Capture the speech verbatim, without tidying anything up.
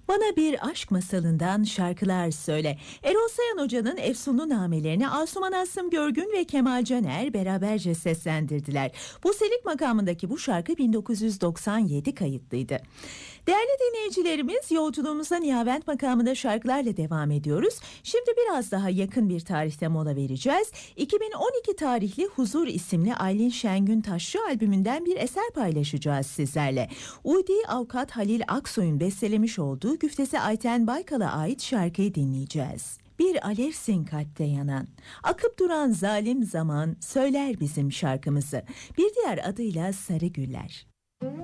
Bana bir aşk masalından şarkılar söyle. Erol Sayan Hoca'nın efsunlu namelerini Asuman Asım Görgün ve Kemal Caner beraberce seslendirdiler. Buselik makamındaki bu şarkı bin dokuz yüz doksan yedi kayıtlıydı. Değerli dinleyicilerimiz, yolculuğumuza Nihavent makamında şarkılarla devam ediyoruz. Şimdi biraz daha yakın bir tarihte mola vereceğiz. iki bin on iki tarihli Huzur isimli Aylin Şengün Taşçı albümünden bir eser paylaşacağız sizlerle. Udi Avukat Halil Aksoy'un bestelemiş olduğu Güftesi Ayten Baykal'a ait şarkıyı dinleyeceğiz. Bir alevsin kalpte yanan, akıp duran zalim zaman söyler bizim şarkımızı. Bir diğer adıyla Sarı Güller.